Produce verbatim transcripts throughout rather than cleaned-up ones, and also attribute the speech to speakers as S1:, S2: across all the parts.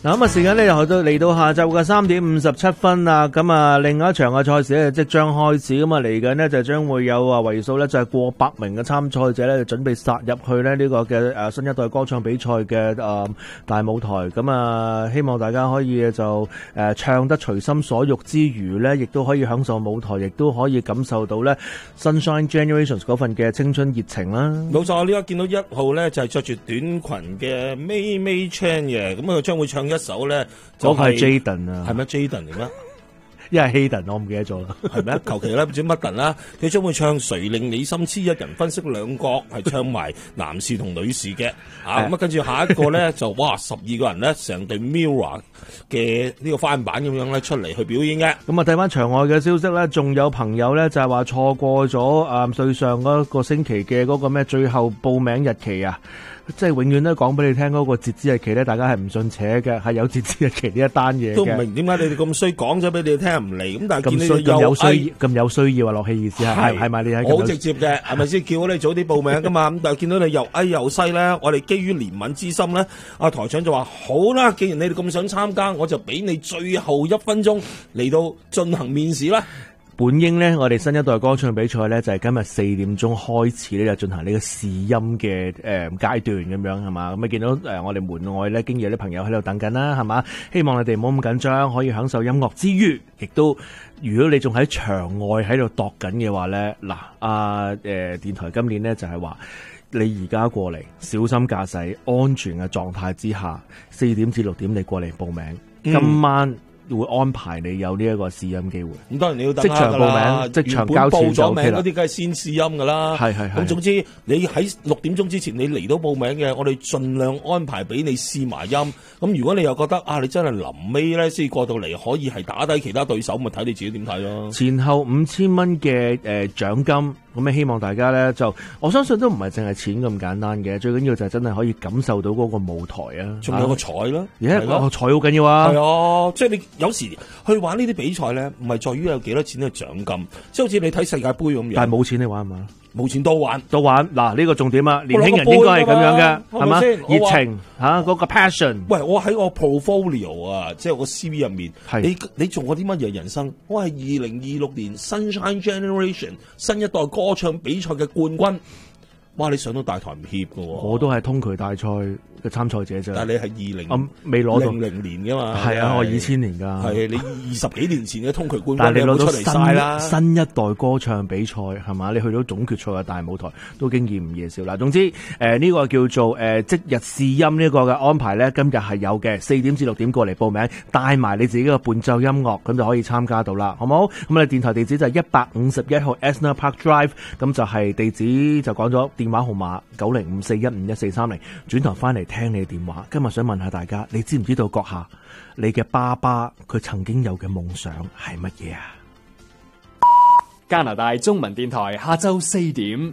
S1: 嗱咁啊，時間咧又到嚟到下晝嘅三點五十七分啦。咁啊，另外一場嘅賽事咧即將開始，咁啊嚟緊呢就將會有啊為數咧就係過百名嘅參賽者咧，準備殺入去咧呢個嘅誒新一代歌唱比賽嘅誒大舞台。咁啊，希望大家可以就誒唱得隨心所欲之餘咧，亦都可以享受舞台，亦都可以感受到咧 Sunshine Generations 嗰份嘅青春熱情啦。
S2: 冇錯，呢家見到一號咧就係着住短裙嘅 May May Chan 嘅，咁佢將會唱一首咧，
S1: 嗰個係 Jaden 啊，
S2: 係咩 Jaden 嚟咩？
S1: 因為 Hayden 我唔記得咗啦，
S2: 係咪啊？求其啦，唔知乜頓啦，佢將會唱誰令你心痴，一人分析兩角，係唱埋男士同女士嘅啊。咁啊，跟住下一個咧就哇十二個人咧成隊 Mirror 嘅呢個翻版咁樣咧出嚟去表演嘅。
S1: 咁啊，睇翻場外嘅消息咧，仲有朋友咧就係話錯過咗啊對上嗰個星期嘅嗰個咩最後報名日期啊。即係永遠都講俾你聽嗰個截止日期咧，大家係唔信邪嘅，係有截止日期呢一單嘢嘅。
S2: 都唔明點解你哋咁衰講咗俾你哋聽唔嚟，咁但係見你
S1: 咁有需咁、哎、有需要啊，落氣意思係係係咪你係
S2: 好直接嘅，係咪先叫你早啲報名噶嘛？咁但係見到你又哎又西咧，我哋基於憐憫之心咧，阿台長就話好啦，既然你哋咁想參加，我就俾你最後一分鐘嚟到進行面試啦。
S1: 本應咧，我哋新一代歌唱比賽咧就係今日四點鐘開始咧就進行呢個試音嘅誒階段咁樣係嘛？咁啊見到誒我哋門外咧，經已有啲朋友喺度等緊啦，係嘛？希望你哋唔好咁緊張，可以享受音樂之餘，亦都如果你仲喺場外喺度度緊嘅話咧，嗱啊誒電台今年咧就係話你而家過嚟小心駕駛，安全嘅狀態之下，四點至六點你過嚟報名，嗯、今晚會安排你有呢一個試音機會。
S2: 咁當然你要等
S1: 即場報名，即場交錢就 OK 啦。原本報咗名嗰啲
S2: 梗係先試音噶啦。係係係。咁總之你喺六點鐘之前你嚟到報名嘅，我哋盡量安排俾你試埋音。咁如果你又覺得啊，你真係臨尾咧先過到嚟，可以係打低其他對手，咪睇你自己點睇咯。前後五千蚊嘅誒獎金。咁希望大家咧就，我相信都唔係淨係錢咁簡單嘅，最緊要就係真係可以感受到嗰個舞台啊，仲有個彩啦，而家個彩好緊要啊，係啊，即係你有時去玩呢啲比賽咧，唔係在於有幾多錢嘅獎金，即係好似你睇世界盃咁樣，但係冇錢你玩嘛？冇錢都玩，都玩嗱呢、這個重點啊！年輕人應該係咁樣嘅，係嘛？熱情吓，嗰、那個 passion。喂，我喺我 portfolio 啊，即係我 C V 入面，你你做過啲乜嘢人生？我係二零二六年 Sunshine Generation 新一代歌唱比賽嘅冠軍。哇！你上到大台唔怯㗎喎，我都係通渠大賽嘅參賽者啫。但係你係二零未攞到零零年㗎嘛？係啊，我二千年㗎。係你二十幾年前嘅通渠冠軍，但係你攞到出嚟晒啦。新一代歌唱比賽係嘛？你去到總決賽嘅大舞台都經驗唔夜少啦。總之誒呢、呃這個叫做誒、呃、即日試音呢個嘅安排咧，今日係有嘅，四點至六點過嚟報名，帶埋你自己嘅伴奏音樂，咁就可以參加到啦，好唔好？咁我哋電台地址就係一百五十一號 Asner Park Drive， 咁就係地址就講咗。電話號碼九零五四一五一四三零，轉頭翻嚟聽你嘅電話。今日想問下大家，你知唔知道閣下你嘅爸爸佢曾經有嘅夢想係乜嘢啊？
S3: 加拿大中文電台下晝四點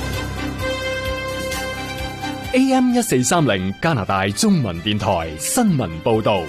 S3: A M 一四三零，加拿大中文電台新聞報道。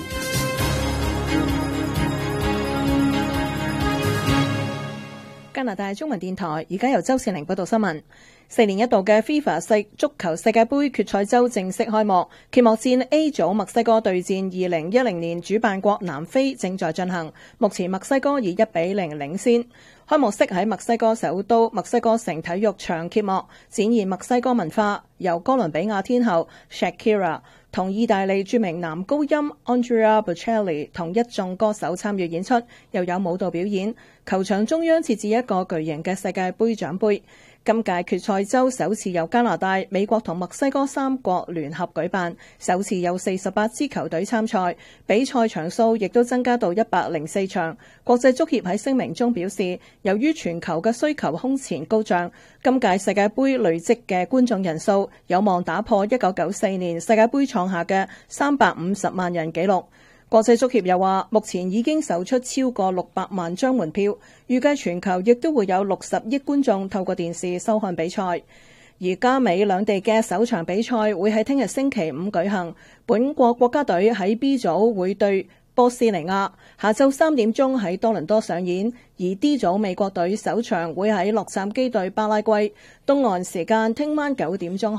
S4: 加拿大中文電台而家由周善玲報道新聞。四年一度嘅 FIFA 世足球世界盃決賽周正式開幕，揭幕戰 A 組墨西哥對戰二零一零年主辦國南非正在進行，目前墨西哥以一比零領先。開幕式喺墨西哥首都墨西哥城體育場揭幕，展現墨西哥文化，由哥倫比亞天后 Shakira 同意大利著名男高音 Andrea Bocelli 同一眾歌手參與演出，又有舞蹈表演。球場中央設置一個巨型嘅世界盃獎盃。今屆決賽周首次由加拿大、美國同墨西哥三國聯合舉辦，首次有四十八支球隊參賽，比賽場數亦都增加到一百零四場。國際足協喺聲明中表示，由於全球嘅需求空前高漲，今屆世界盃累積嘅觀眾人數有望打破一九九四年世界盃創下嘅三百五十萬人紀錄。國際足協又話，目前已經售出超過六百萬張門票，預計全球亦都會有六十億觀眾透過電視收看比賽。而加美兩地嘅首場比賽會喺聽日星期五舉行，本國國家隊喺 B 組會對波斯尼亞，下晝三點鐘喺多倫多上演，而 D 組美國隊首場會喺洛杉磯對巴拉圭，東岸時間聽晚九點鐘。